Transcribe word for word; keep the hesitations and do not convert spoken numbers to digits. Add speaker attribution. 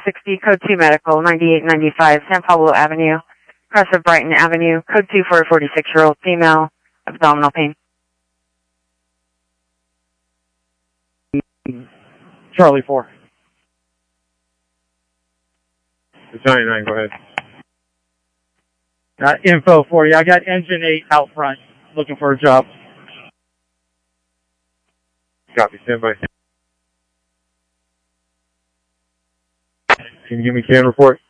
Speaker 1: sixty, code two medical, ninety-eight ninety-five, San Pablo Avenue, across of Brighton Avenue, code two for a forty-six-year-old female, abdominal pain.
Speaker 2: Charlie four.
Speaker 3: ninety-nine, go ahead.
Speaker 2: Uh, info for you. I got engine eight out front, looking for a job.
Speaker 3: Copy, stand by. Can you give me can report?